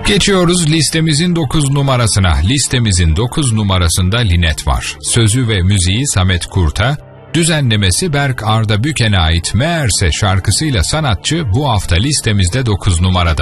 Geçiyoruz listemizin 9 numarasına. Listemizin 9 numarasında Linet var. Sözü ve müziği Samet Kurt'a, düzenlemesi Berk Arda Büken'e ait Meğerse şarkısıyla sanatçı bu hafta listemizde 9 numarada.